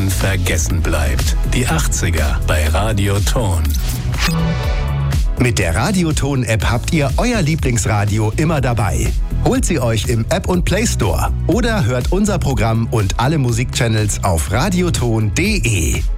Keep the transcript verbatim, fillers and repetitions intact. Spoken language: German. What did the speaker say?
unvergessen bleibt. Die achtziger bei Radioton. Mit der Radioton-App habt ihr euer Lieblingsradio immer dabei. Holt sie euch im App- und Play Store oder hört unser Programm und alle Musikchannels auf radioton punkt de.